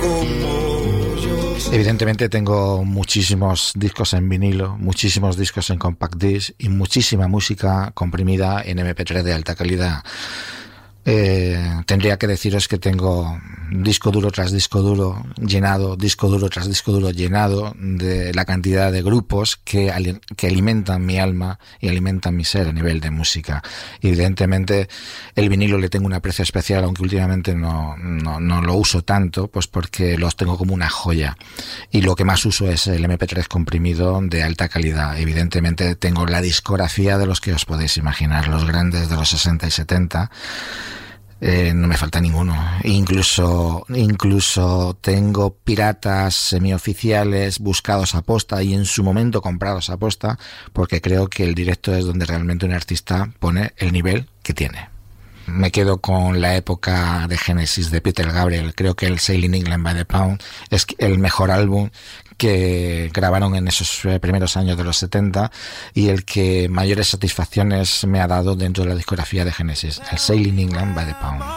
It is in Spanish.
Evidentemente tengo muchísimos discos en vinilo, muchísimos discos en compact disc y muchísima música comprimida en MP3 de alta calidad. Tendría que deciros que tengo disco duro tras disco duro llenado, disco duro tras disco duro llenado de la cantidad de grupos que alimentan mi alma y alimentan mi ser a nivel de música. Evidentemente el vinilo le tengo un aprecio especial, aunque últimamente no lo uso tanto, pues porque los tengo como una joya, y lo que más uso es el MP3 comprimido de alta calidad. Evidentemente tengo la discografía de los que os podéis imaginar, los grandes de los 60 y 70. No me falta ninguno. Incluso tengo piratas semioficiales buscados a posta y en su momento comprados a posta, porque creo que el directo es donde realmente un artista pone el nivel que tiene. Me quedo con la época de Genesis de Peter Gabriel. Creo que el Sailing England by the Pound es el mejor álbum que grabaron en esos primeros años de los 70 y el que mayores satisfacciones me ha dado dentro de la discografía de Genesis, el Sailing England by the Pound.